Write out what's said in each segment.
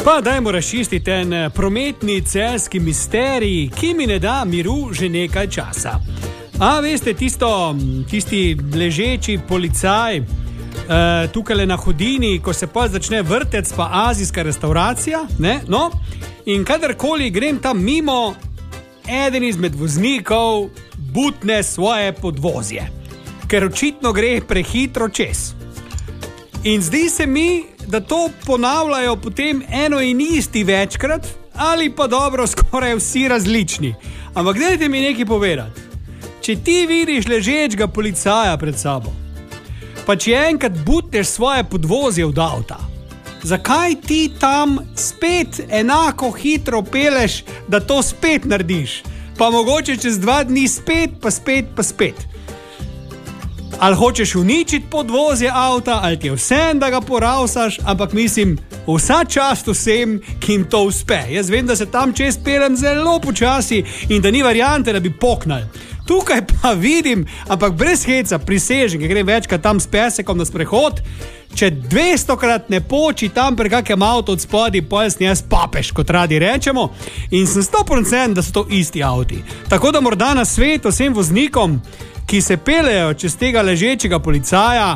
Pa dajmo razčistiti ten prometni celjski misterij, ki mi ne da miru že nekaj časa. A veste, tisti ležeči policaj tukaj na hodini, ko se pa začne vrtec pa azijska restauracija, ne? No, in kadarkoli grem tam mimo, eden izmed voznikov butne svoje podvozje, ker očitno gre prehitro čez. In zdi se mi, da to ponavljajo potem eno in isti večkrat, ali pa dobro, skoraj vsi različni. Ampak dajte mi nekaj povedati. Če ti vidiš ležečega policaja pred sabo, pa če enkrat butneš svoje podvozje od avta, zakaj ti tam spet enako hitro peleš, da to spet narediš? Pa mogoče čez 2 dni spet, pa spet. Ali hočeš uničiti podvozje avta, ali ti je vsem, da ga poravsaš, ampak mislim, vsa čast vsem, ki jim to uspe. Jaz vem, da se tam čez pelem zelo počasi in da ni variante, da bi poknal. Tukaj pa vidim, ampak brez heca, prisežem, ker grem večkrat tam s pesekom na sprehod, če 200krat ne poči tam pri kakem avto od spodaj, potem sem jaz papež, kot radi rečemo, in sem 100%, da so to isti avti. Tako da morda na svet vsem voznikom, ki se pelejo čez tega ležečega policaja,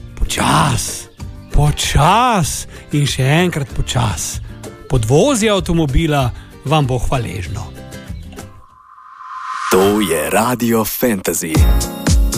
počas in še enkrat počas. Podvozje avtomobila vam bo hvaležno. To je Radio Fantasy.